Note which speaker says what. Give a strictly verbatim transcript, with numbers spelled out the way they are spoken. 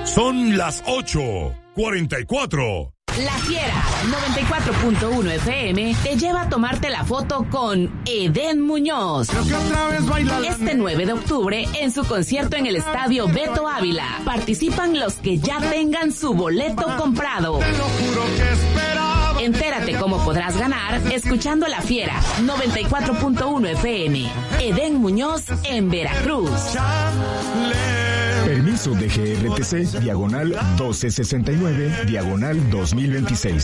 Speaker 1: Son las ocho cuarenta y cuatro.
Speaker 2: La Fiera noventa y cuatro punto uno F M te lleva a tomarte la foto con Edén Muñoz. Este nueve de octubre en su concierto en el Estadio Beto Ávila. Participan los que ya tengan su boleto comprado. Entérate cómo podrás ganar escuchando La Fiera noventa y cuatro punto uno F M. Edén Muñoz en Veracruz.
Speaker 3: Permiso de G R T C, diagonal doce sesenta y nueve, diagonal dos mil veintiséis.